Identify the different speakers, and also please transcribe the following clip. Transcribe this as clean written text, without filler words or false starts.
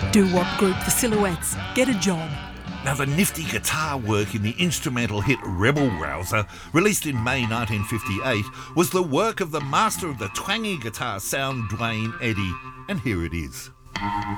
Speaker 1: Doo-wop group The Silhouettes, Get a Job.
Speaker 2: Now, the nifty guitar work in the instrumental hit Rebel Rouser, released in May 1958, was the work of the master of the twangy guitar sound, Duane Eddy. And here it is.